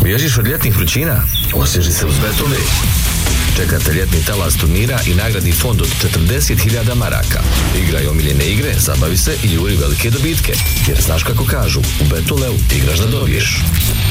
Bježiš od ljetnih vrućina? Osvježi se uz Betoli. Čekate ljetni talas turnira i nagradni fond od 40.000 maraka. Igraj omiljene igre, zabavi se i juri velike dobitke. Jer znaš kako kažu, u Betoleu igraš da dobiješ.